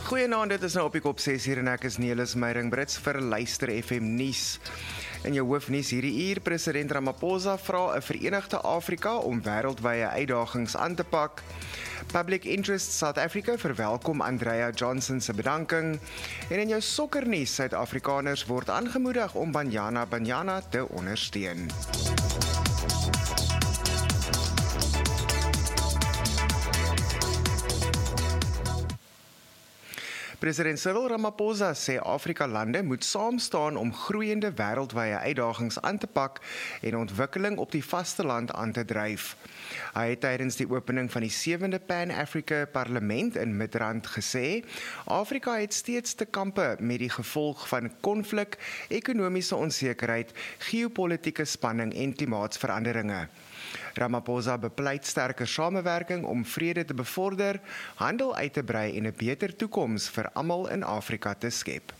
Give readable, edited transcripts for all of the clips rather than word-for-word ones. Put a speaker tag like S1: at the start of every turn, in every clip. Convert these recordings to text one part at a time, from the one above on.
S1: Goeienaand, dit is nou op die kop 6:00 en ek is Nelis Meiring-Brits vir Luister FM nuus. In jou hoofnuus hierdie uur, president Ramaphosa vra 'n verenigde Afrika om wêreldwye uitdagings aan te pak. Public Interest South Africa verwelkom Andrea Johnson se bedanking. En in jou sokkernuus, Suid-Afrikaners word aangemoedig om Banyana Banyana te ondersteun. President Cyril Ramaphosa sê Afrika-lande moet saam staan om groeiende wêreldwye uitdagings aan te pak en ontwikkeling op die vasteland aan te dryf. Hy het tydens die opening van die 7de Pan-Africa Parlement in Midrand gesê, Afrika het steeds te kampe met die gevolg van konflik, ekonomiese onsekerheid, geopolitiese spanning en klimaatsveranderinge. Ramaphosa bepleit sterker samewerking om vrede te bevorder, handel uit te brei en 'n beter toekoms vir almal in Afrika te skep.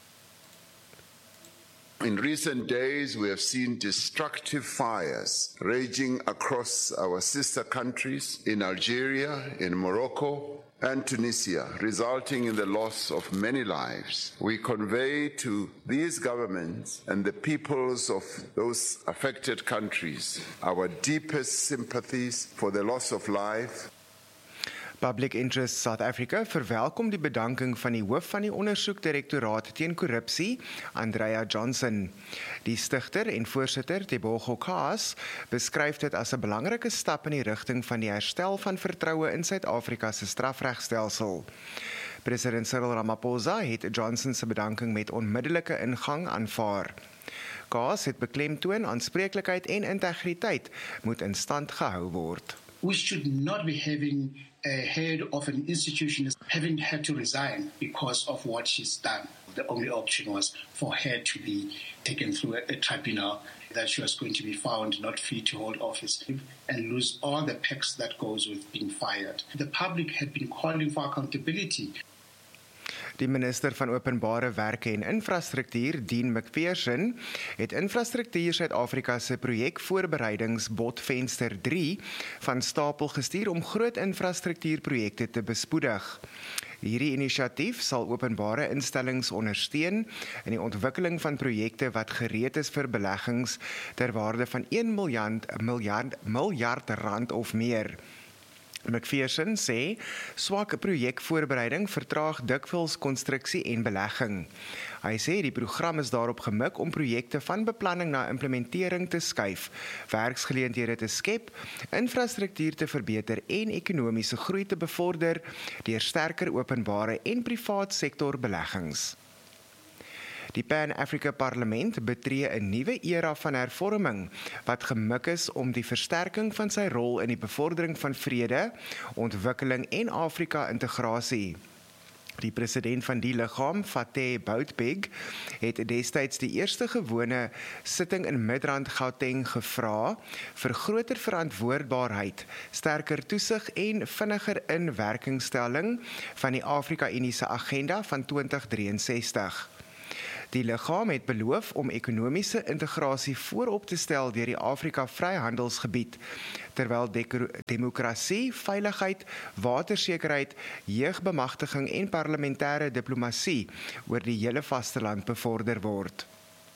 S2: In recent days, we have seen destructive fires raging across our sister countries in Algeria, in Morocco, and Tunisia, resulting in the loss of many lives. We convey to these governments and the peoples of those affected countries our deepest sympathies for the loss of life.
S1: Public Interest South Africa verwelkom die bedanking van die hoof van die ondersoekdirektoraat teen korrupsie, Andrea Johnson. Die stigter en voorsitter, Tebogo Kaas, beskryf dit as 'n belangrike stap in die rigting van die herstel van vertroue in Suid-Afrika se strafregstelsel. President Cyril Ramaphosa het Johnson se bedanking met onmiddellike ingang aanvaar. Kaas het beklemtoon aanspreeklikheid en integriteit moet in stand gehou word.
S3: We should not be having a head of an institution having had to resign because of what she's done. The only option was for her to be taken through a tribunal, that she was going to be found not fit to hold office and lose all the perks that goes with being fired. The public had been calling for accountability.
S1: Die minister van Openbare Werke en Infrastruktuur, Dean McPherson, het Infrastruktuur Suid-Afrika se projekvoorbereidingsbod Venster 3 van stapel gestuur om groot infrastruktuurprojekte te bespoedig. Hierdie inisiatief sal openbare instellings ondersteun in die ontwikkeling van projekte wat gereed is vir beleggings ter waarde van 1 miljard rand of meer. McPherson sê, swak projekvoorbereiding vertraag dikwels konstruksie en belegging. Hy sê die program is daarop gemik om projekte van beplanning na implementering te skuif, werksgeleenthede te skep, infrastruktuur te verbeter en ekonomiese groei te bevorder deur sterker openbare en privaat sektor beleggings. Die Pan-Africa Parlement betree 'n nuwe era van hervorming wat gemik is om die versterking van sy rol in die bevordering van vrede, ontwikkeling en Afrika-integrasie. Die president van die liggaam, Fateh Boutbeg, het destyds die eerste gewone sitting in Midrand Gauteng gevra vir groter verantwoordbaarheid, sterker toesig en vinniger inwerkingstelling van die Afrika-Unie se agenda van 2063. Die liggaam het beloof om ekonomiese integrasie voorop te stel deur die Afrika-vryhandelsgebied, terwyl demokrasie, veiligheid, watersekerheid, jeugbemagtiging en parlementêre diplomasie oor die hele vasteland bevorder word.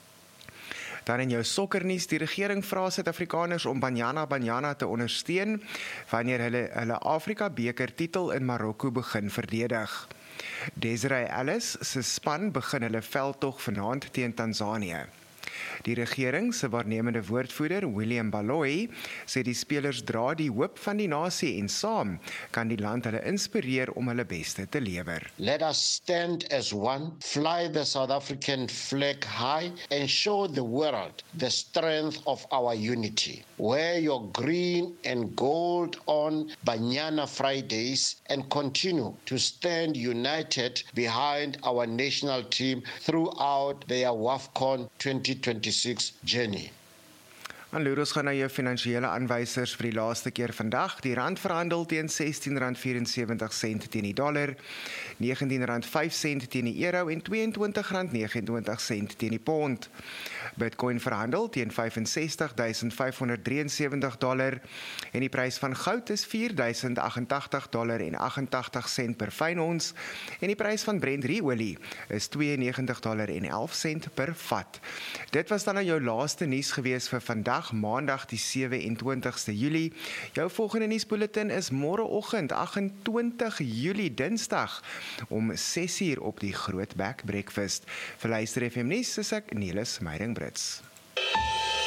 S1: Dan in jou sokkernuus, die regering vra Suid-Afrikaners om Banyana Banyana te ondersteun wanneer hulle Afrika-beker titel in Marokko begin verdedig. Desiree Ellis se span begin hulle veldtog vanaand teen Tanzanië. Die regering se waarnemende woordvoerder, William Baloyi, sê die spelers dra die hoop van die nasie en saam kan die land hulle inspireer om hulle beste te lewer.
S4: Let us stand as one, fly the South African flag high and show the world the strength of our unity. Wear your green and gold on Banyana Fridays and continue to stand united behind our national team through their WAFCON 2026 journey.
S1: Ons gaan na jou finansiële aanwysers vir die laaste keer vandag. Die rand verhandel teen R16.74 teen die dollar, R19.05 teen die euro en R22.29 teen die pond. Bitcoin verhandel teen $65,573 en die prys van goud is $4,088.88 per fyn ons en die prys van Brent ruolie is $92.11 per vat. Dit was dan nou jou laaste nuus gewees vir vandag, Maandag die 27ste Julie. Jou volgende nuusbulletin is môreoggend 28 Julie, Dinsdag om 6:00 op die Grootbek Breakfast. Vir Luister FM nuus is ek Nelis Meiring Brits.